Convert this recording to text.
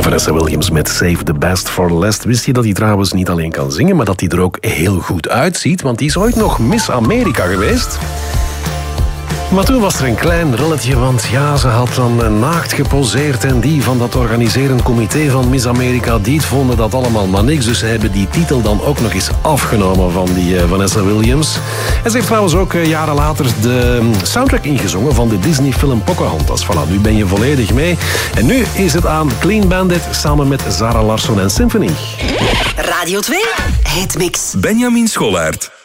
Vanessa Williams met Save the Best for Last. Wist je dat hij trouwens niet alleen kan zingen, maar dat hij er ook heel goed uitziet? Want die is ooit nog Miss Amerika geweest. Maar toen was er een klein rulletje, want ja, ze had dan naakt geposeerd en die van dat organiserend comité van Miss Amerika, die vonden dat allemaal maar niks. Dus ze hebben die titel dan ook nog eens afgenomen van die Vanessa Williams. En ze heeft trouwens ook jaren later de soundtrack ingezongen van de Disney-film Pocahontas. Voilà, nu ben je volledig mee. En nu is het aan Clean Bandit samen met Zara Larsson en Symphony. Radio 2, Hitmix. Benjamin Schollaert.